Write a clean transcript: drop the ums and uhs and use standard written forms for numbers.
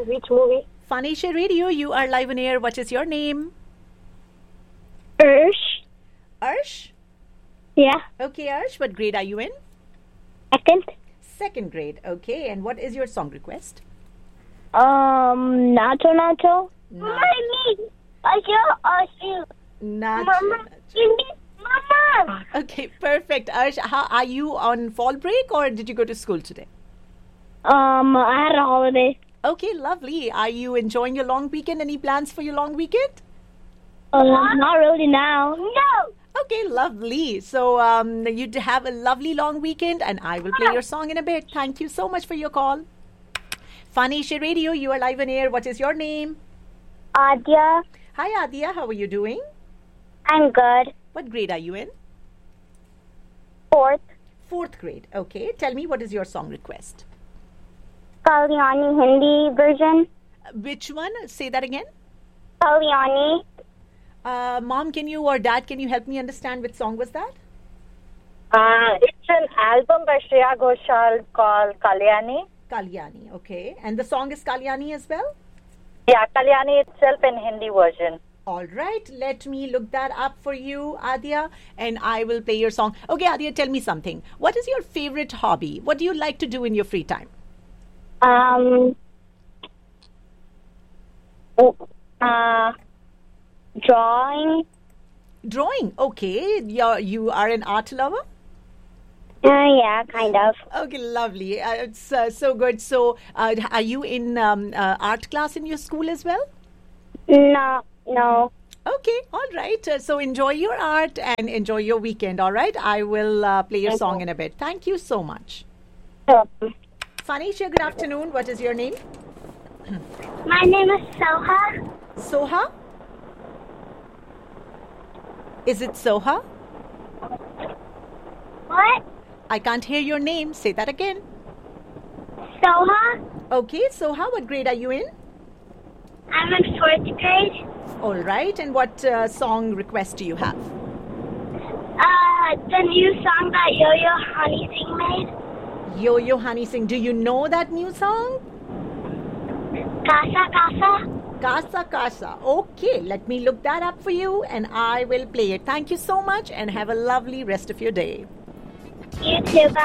Which movie? Fanisha Radio, you are live on air. What is your name? Ursh. Arsh? Yeah. Okay, Arsh, what grade are you in? Second. Second grade. Okay, and what is your song request? Nacho Nacho. Na- Nacho. Nacho. Mama. Okay, perfect. Arsh, how are you on fall break or did you go to school today? I had a holiday. Okay, lovely. Are you enjoying your long weekend? Any plans for your long weekend? Not really now. No. Okay, lovely. So you have a lovely long weekend and I will play your song in a bit. Thank you so much for your call. Fanisha Radio, you are live on air. What is your name? Adya. Hi, Adia. How are you doing? I'm good. What grade are you in? Fourth. Fourth grade. Okay. Tell me, what is your song request? Kalyani Hindi version. Which one? Say that again. Kalyani. Mom, can you or Dad, can you help me understand which song was that? It's an album by Shreya Ghoshal called Kalyani. Kalyani. Okay. And the song is Kalyani as well? Yeah, Kalyani itself in Hindi version. All right. Let me look that up for you, Adia, and I will play your song. Okay, Adia, tell me something. What is your favorite hobby? What do you like to do in your free time? Drawing. Drawing. Okay. You are an art lover? Yeah, kind of. Okay, lovely. It's so good. So, are you in art class in your school as well? No. Okay, all right. So, enjoy your art and enjoy your weekend, all right? I will play your song in a bit. Thank you so much. Fanisha, good afternoon. What is your name? My name is Soha. Soha? Is it Soha? What? I can't hear your name. Say that again. Soha. Okay, Soha, what grade are you in? I'm in fourth grade. All right. And what song request do you have? The new song that Yo-Yo Honey Singh made. Yo-Yo Honey Singh. Do you know that new song? Casa Casa. Casa Casa. Okay, let me look that up for you and I will play it. Thank you so much and have a lovely rest of your day. You too. Bye.